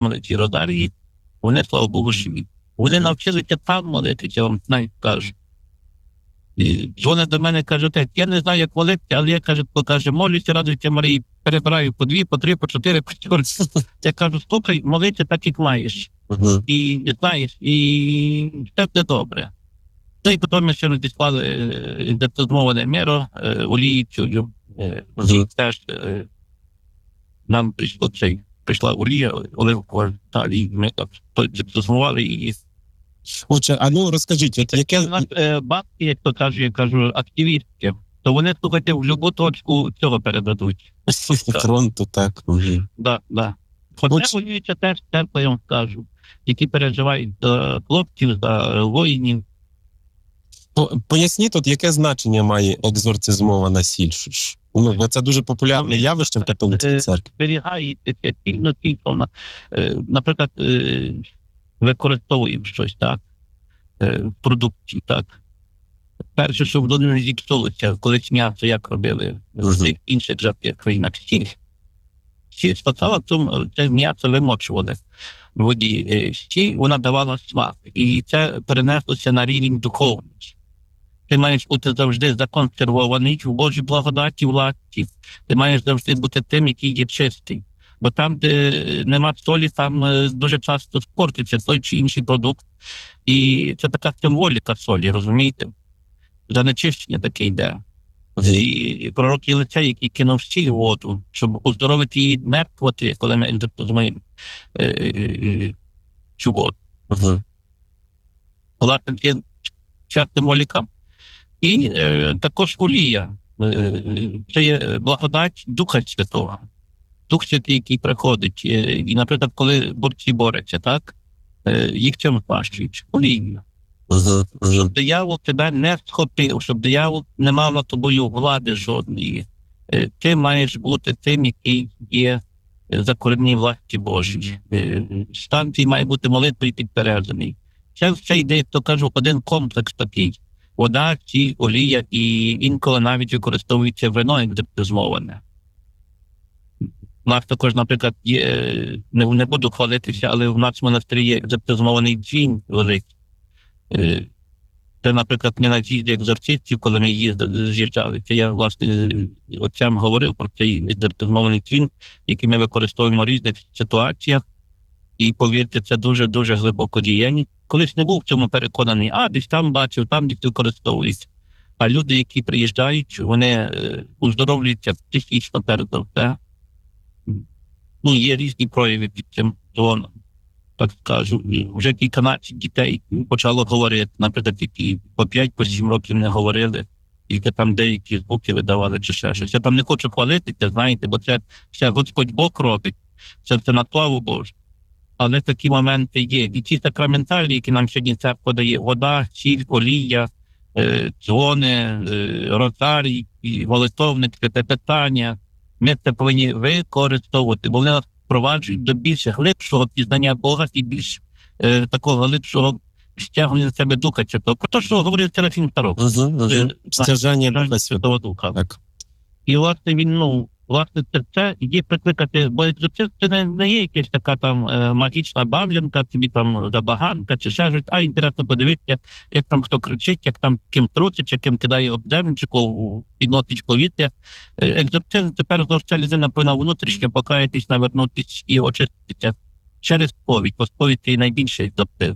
молитві Розарії, вони, слава Богу, живі. Вони навчилися там молитися, я вам навіть кажу. Дзвонить до мене, каже, отець, я не знаю, як молитися, але я, каже, молюся, радуйся Марії, перебираю по 2, по 3, по 4, по 4. Я кажу, слухай, молитися так, як маєш. І знаєш, і все буде добре. Ну і потім ми ще розіслали детозмоване міро, олії цю, теж нам прийшла олія, оливкова, і ми так детозмували її. Отже, а ну розкажіть, от яке... Бабки, як то кажуть, я кажу, активістки, то вони, слухайте, в будь-яку точку цього передадуть. Фронту, так. Да. Хоча воюються теж, я вам скажу, які переживають за хлопців, за воїнів. Поясніть, от яке значення має екзорцизмована сіль? Ну, це дуже популярне явище в католицькій церкві. Зберігається тільно, наприклад, використовуємо щось, так, в продукції, так. Перше, що воно не зіпсулося, колись м'ясо, як робили в інших країнах, сіль. Сіль спасала, тому це м'ясо вимочували в воді. Сіль, вона давала смак, і це перенеслося на рівень духовності. Ти маєш бути завжди законсервований в Божій благодаті, власті. Ти маєш завжди бути тим, який є чистий. Бо там, де нема солі, там дуже часто спортиться той чи інший продукт. І це така символіка солі, розумієте? Занечищення таке йде. І пророк Єлисей, який кинув сіль в воду, щоб оздоровити її мертвоти, коли ми інтерпозмаємо цю воду. Власне, ця символіка. І також олія. Це є благодать Духа Святого. Дух Святий, який приходить. І, наприклад, коли борці борються, так? Їх чим спащують? Олією. Щоб диявол тебе не схопив, щоб диявол не мав над тобою влади жодної. Ти маєш бути тим, який є закореній власті Божій. Стан твій має бути молитвою підпереджений. Це йде, як то кажу, один комплекс такий. Вода, сіль, олія і інколи навіть використовується вино, як детозмоване. У нас також, наприклад, є, не буду хвалитися, але в нас в монастирі є детозмований дзвін великий. Це, наприклад, не на з'їзді екзорцистів, коли ми з'їжджали. Це я, власне, отцям говорив про цей детозмований дзвін, який ми використовуємо в різних ситуаціях. І, повірте, це дуже-дуже глибоко діяння. Колись не був в цьому переконаний, десь там бачив, там десь використовується. А люди, які приїжджають, вони оздоровлюються психічно перед все. Ну, є різні прояви під цим зоном, так скажу. Вже кілька наших дітей почало говорити, наприклад, які по 5-7 років не говорили, тільки там деякі звуки видавали чи ще щось. Я там не хочу хвалитися, знаєте, бо це Господь Бог робить, це на славу Божу. Але такі моменти є. І ці сакраменталі, які нам сьогодні церква дає, вода, сіль, олія, дзвони, розарій, молитовник, те питання, ми це повинні використовувати, бо вони нас впроваджують до більш глибшого пізнання Бога і більш такого глибшого стягнення на себе Духа Святого. Про те, що говорив Серафім Старок. Стяжання Духа Святого Духа. Так. І, власне, він, це є прикликати, бо це не є якась така там магічна бавлянка, тобі там забаганка чи ще щось, інтересно подивитися, як там хто кричить, як там ким трусить, ким кидає об землю, чи підносить повітря. Екзорцизм тепер знову людина повинна внутрішньо покаятись, навернутися і очиститися через сповідь, бо сповідь – це найбільший екзорцизм.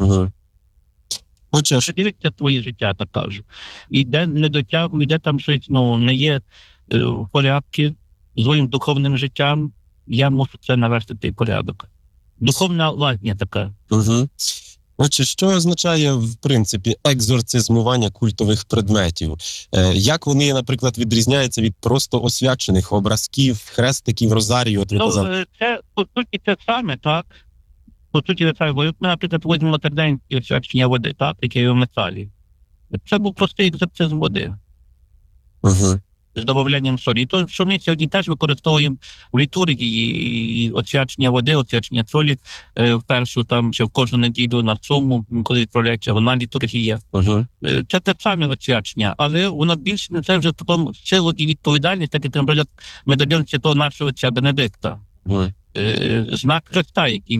Дивіться твоє життя, так кажу. І де не дотягує, де там щось, не є в порядку з своїм духовним життям, я мушу це навести той порядок. Духовна лазня така. Отже, що означає, в принципі, екзорцизмування культових предметів? Як вони, наприклад, відрізняються від просто освячених образків, хрестиків, розарію? Це, по суті, це саме, так. По суті, це саме. Бо ми, наприклад, візьмемо терденське освячення води, так, яке є в металі. Це був простий екзорцизм води. З добавленням солі. І то, що ми сьогодні теж використовуємо в літургії, і освячення води, освячення солі в першу там, чи в кожну неділю на цьому, коли відправляється вона літургія. Це те саме освячення, але воно більше не це вже потім силу і відповідальність, так як, наприклад, медальйон святого нашого отця Бенедикта. знак Христа, який